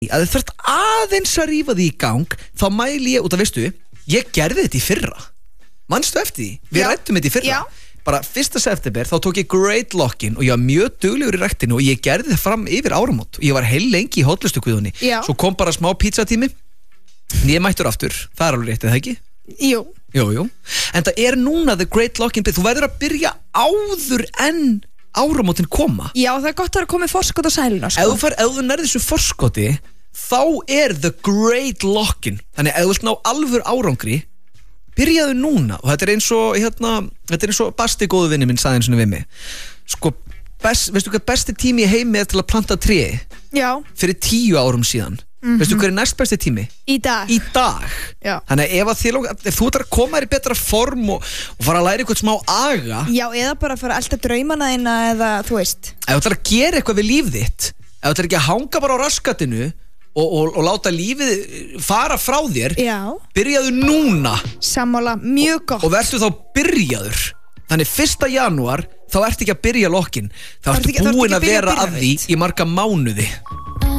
að þið þarft aðeins að rífa því í gang, þá mæli ég út að veistu, ég gerði þetta í fyrra. Manstu eftir því? Við ræddum þetta í fyrra. Bara 1. september þá tók ég Great Lock-in og ég var mjög duglegur í ræktinu og ég gerði það fram yfir áramót og ég var heil lengi í hotlustukviðunni. Svo kom bara smá pizzatími en ég mættur aftur, það er alveg rétt, eða ekki? Jú. En það er núna the Great Lock-in, þú verður að byrja áður en áramótin koma. Já, það er gott að koma í forskot á sæluna sko. Ef þú nærði þessu forskoti þá er the Great Lock-in. Þannig ef þú vilt ná alvöru árangri, byrjaðu núna. Og þetta er eins og Basti góðu vinni minn sagði einu sinni við mig. Sko, veistu hvað besti tími í heimi er til að planta tré? Já. Fyrir 10 árum síðan. Veistu hver er næst besti tími? Í dag. Já. Þannig að ef þú ætlar að koma þér í betra form og fara að læra eitthvað smá aga. Já, eða bara fara að elta draumana þína eða þú veist. Ef þú ætlar að gera eitthvað við líf þitt, ef þú ætlar ekki að hanga bara á raskatinu og láta lífið fara frá þér, byrjaðu núna. Sammála, mjög gott. Og verður þá byrjaður. Þannig 1. janúar þá ertu ekki að byrja lokkin. Þá ertu búin að vera að því í marga mánuði.